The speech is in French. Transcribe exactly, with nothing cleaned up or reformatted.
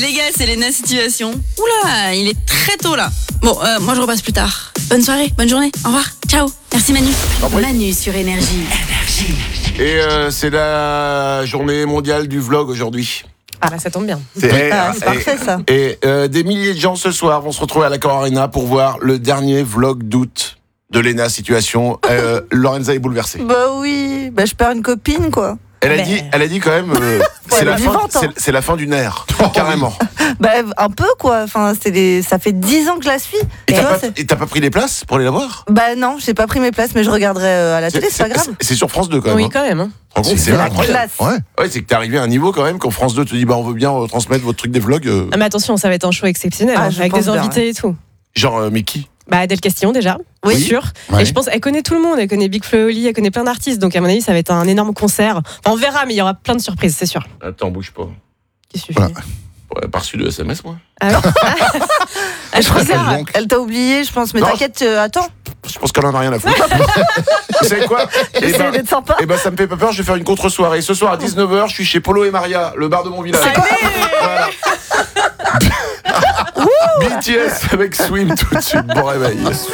Les gars, c'est Léna Situation. Oula, il est très tôt là. Bon, euh, moi je repasse plus tard. Bonne soirée, bonne journée, au revoir, ciao. Merci Manu. Manu sur Énergie. Et euh, c'est la journée mondiale du vlog aujourd'hui. Ah bah ça tombe bien. C'est, Ah, c'est parfait ça. Et euh, des milliers de gens ce soir vont se retrouver à l'Accor Arena pour voir le dernier vlog d'août de Léna Situation. Euh, Lorenza est bouleversée. Bah oui, bah je perds une copine quoi. Elle a Mais- dit, elle a dit quand même, euh, c'est, la fin, vivante, hein. c'est, c'est la fin d'une ère, carrément. Bah un peu quoi, enfin c'est des... ça fait dix ans que je la suis. Et Tu t'as, vois, pas, c'est- et t'as pas pris les places pour aller la voir? Bah non, j'ai pas pris mes places mais je regarderai euh, à la télé, c'est pas grave. c'est, c'est sur France deux quand même. Oui, hein. quand même. Hein. Tu te rends compte, C'est c'est la incroyable. classe. Ouais. Ouais, c'est que t'es arrivé à un niveau quand même quand France deux te dit bah on veut bien retransmettre votre truc des vlogs. euh, Ah, mais attention, ça va être un show exceptionnel, Ah, hein, je avec pense des bien, invités et tout. genre euh, Mickey. Bah Adèle Castillon déjà, Oui. c'est sûr. Ouais. Et je pense elle connaît tout le monde, elle connaît Big Flo et Oli, elle connaît plein d'artistes, donc à mon avis ça va être un énorme concert. Enfin, on verra, mais il y aura plein de surprises, c'est sûr. Attends, bouge pas. Qu'est-ce que tu Voilà. fais Ouais, pas reçu de S M S moi. Ah ouais Ah, je Regarde, regarde. donc. elle t'a oublié je pense, mais Non, t'inquiète, euh, attends, Je pense qu'elle en a rien à foutre. Vous savez quoi? Eh j'essaie ben, d'être sympa. eh ben, ça me fait pas peur, je vais faire une contre-soirée. Ce soir à dix-neuf heures, je suis chez Polo et Maria, le bar de mon village. Voilà. B T S avec Swim tout de suite. Bon réveil.